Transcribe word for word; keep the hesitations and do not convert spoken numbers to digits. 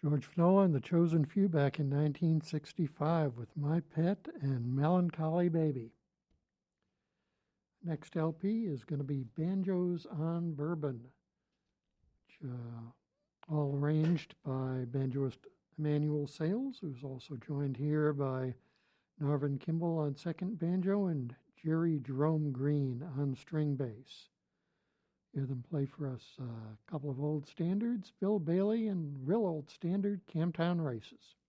George Finola and the Chosen Few back in nineteen sixty-five with My Pet and Melancholy Baby. Next L P is going to be Banjos on Bourbon, which, uh, all arranged by banjoist Emmanuel Sales, who's also joined here by Narvin Kimball on second banjo and Jerry Jerome Green on string bass. Hear them play for us uh, a couple of old standards, Bill Bailey and real old standard, Camptown Races.